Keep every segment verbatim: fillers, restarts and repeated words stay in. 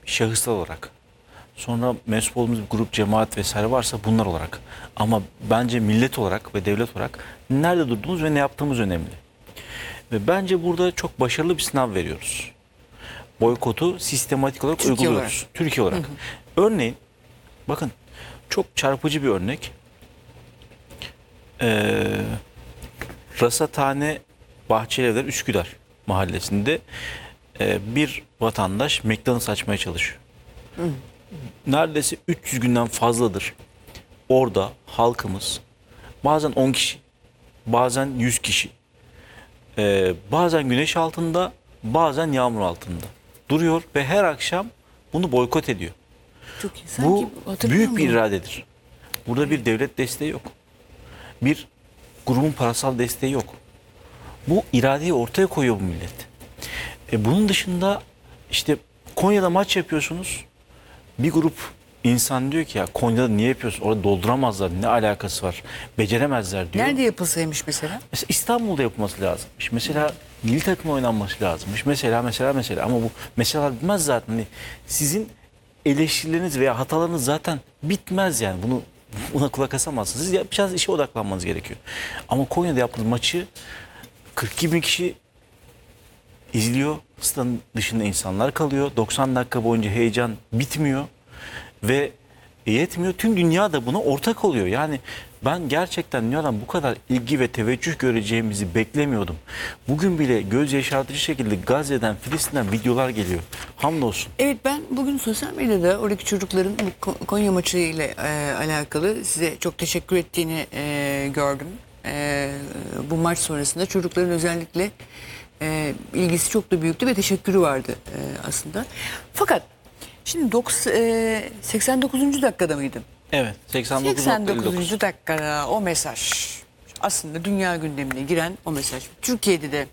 şahıslar olarak. Sonra mensup olduğumuz bir grup, cemaat vesaire varsa bunlar olarak. Ama bence millet olarak ve devlet olarak nerede durduğumuz ve ne yaptığımız önemli. Ve bence burada çok başarılı bir sınav veriyoruz. Boykotu sistematik olarak Türkiye uyguluyoruz. olarak. Türkiye olarak. Hı hı. Örneğin, bakın çok çarpıcı bir örnek. Ee, Rasathane Bahçelievler Üsküdar mahallesinde e, bir vatandaş McDonald's açmaya çalışıyor. Hı. Neredeyse üç yüz günden fazladır orada halkımız, bazen on kişi, bazen yüz kişi, e, bazen güneş altında, bazen yağmur altında duruyor ve her akşam bunu boykot ediyor. Çok iyi. Bu Sanki büyük bir mu? iradedir. Burada bir devlet desteği yok. Bir grubun parasal desteği yok. Bu iradeyi ortaya koyuyor bu millet. E bunun dışında işte Konya'da maç yapıyorsunuz. Bir grup insan diyor ki ya Konya'da niye yapıyorsun? Orada dolduramazlar. Ne alakası var? Beceremezler diyor. Nerede yapılsaymış mesela? Mesela İstanbul'da yapılması lazımmış. Mesela milli takım oynanması lazımmış. Mesela mesela mesela ama bu mesela bitmez zaten. Hani sizin eleştirileriniz veya hatalarınız zaten bitmez yani. Bunu buna kulak asamazsınız. Siz yapacağınız işe odaklanmanız gerekiyor. Ama Konya'da yaptığınız maçı kırk iki bin kişi izliyor. Stadın dışında insanlar kalıyor. doksan dakika boyunca heyecan bitmiyor. Ve yetmiyor. Tüm dünya da buna ortak oluyor. Yani ben gerçekten dünyadan bu kadar ilgi ve teveccüh göreceğimizi beklemiyordum. Bugün bile göz yaşartıcı şekilde Gazze'den, Filistin'den videolar geliyor. Hamdolsun. Evet, ben bugün sosyal medyada oradaki çocukların bu Konya maçı ile e, alakalı size çok teşekkür ettiğini e, gördüm. E, bu maç sonrasında çocukların özellikle e, ilgisi çok da büyüktü ve teşekkürü vardı e, aslında. Fakat şimdi doksan, e, seksen dokuzuncu dakikada mıydı? Evet. seksen dokuz nokta seksen elli dokuz. dokuzuncu dakikada o mesaj, aslında dünya gündemine giren o mesaj. Türkiye'de de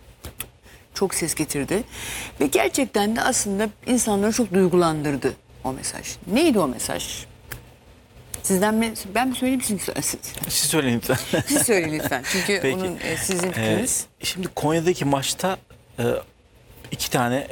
çok ses getirdi ve gerçekten de aslında insanları çok duygulandırdı o mesaj. Neydi o mesaj? Sizden mi, ben mi söyleyeyim, siz mi söylersiniz? Siz söyleyin lütfen. Siz söyleyin lütfen. Çünkü Peki. onun e, sizin fikriniz. Ee, şimdi Konya'daki maçta e, iki tane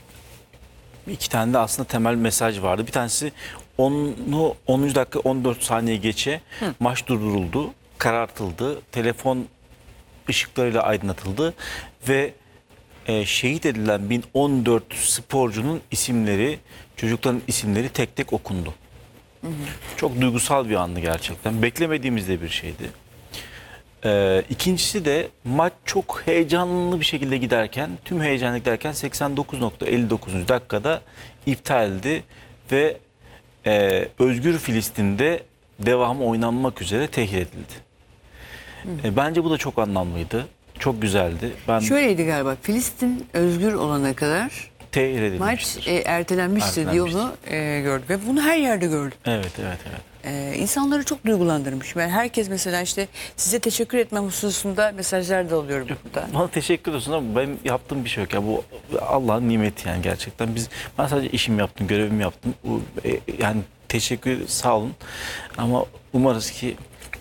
iki tane de aslında temel mesaj vardı. Bir tanesi onu onuncu dakika on dört saniye geçe Hı. maç durduruldu, karartıldı, telefon ışıklarıyla aydınlatıldı ve e, şehit edilen bin on dört sporcunun isimleri, çocukların isimleri tek tek okundu. Hı hı. Çok duygusal bir andı gerçekten. Beklemediğimiz de bir şeydi. Ee, ikincisi de maç çok heyecanlı bir şekilde giderken, tüm heyecanlı giderken seksen dokuz nokta elli dokuzuncu dakikada iptal edildi ve e, Özgür Filistin'de devamı oynanmak üzere tehir edildi. E, bence bu da çok anlamlıydı, çok güzeldi. Ben Şöyleydi galiba, Filistin özgür olana kadar tehir maç edilmiştir. e, ertelenmiştir diye onu e, gördük ve bunu her yerde gördük. Evet, evet, evet. Ee, insanları çok duygulandırmış. Ben herkes mesela işte size teşekkür etmem hususunda mesajlar da alıyorum burada. Bana teşekkür ediyorsun ama benim yaptığım bir şey yok ya, bu Allah'ın nimeti yani gerçekten. Biz ben sadece işimi yaptım, görevimi yaptım. Bu, e, yani teşekkür, sağ olun. Ama umarız ki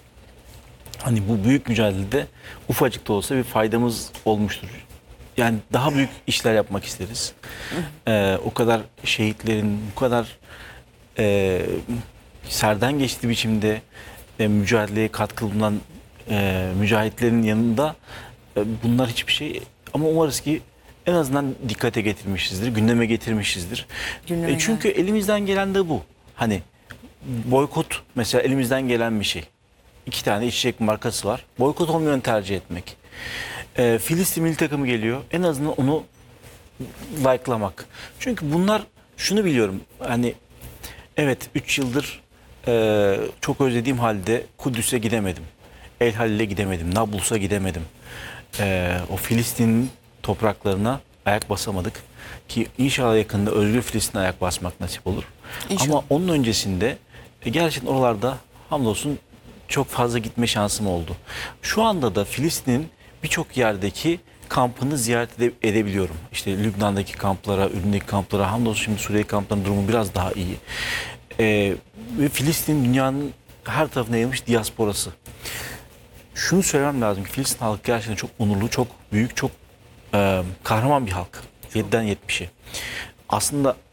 hani bu büyük mücadelede ufacık da olsa bir faydamız olmuştur. Yani daha büyük işler yapmak isteriz. Ee, o kadar şehitlerin, bu kadar e, serden geçtiği biçimde e, mücadeleye katkı bulunan e, mücahitlerin yanında e, bunlar hiçbir şey. Ama umarız ki en azından dikkate getirmişizdir, gündeme getirmişizdir. Gündeme E, çünkü geldi. elimizden gelen de bu. Hani boykot mesela elimizden gelen bir şey. İki tane içecek markası var. Boykot olmayanı tercih etmek. E, Filistin milli takımı geliyor. En azından onu like'lamak. Çünkü bunlar, şunu biliyorum. Hani evet, üç yıldır e, çok özlediğim halde Kudüs'e gidemedim. El Halil'e gidemedim. Nablus'a gidemedim. E, o Filistin'in topraklarına ayak basamadık. Ki inşallah yakında özgür Filistin'e ayak basmak nasip olur. İnşallah. Ama onun öncesinde e, gerçekten oralarda hamdolsun çok fazla gitme şansım oldu. Şu anda da Filistin'in birçok yerdeki kampını ziyaret ede- edebiliyorum. İşte Lübnan'daki kamplara, Ürdün'deki kamplara, hamdolsun şimdi Suriye kamplarının durumu biraz daha iyi. Ee, ve Filistin dünyanın her tarafına yayılmış diasporası. Şunu söylemem lazım ki Filistin halkı gerçekten çok onurlu, çok büyük, çok e, kahraman bir halk. yediden yetmişe. Aslında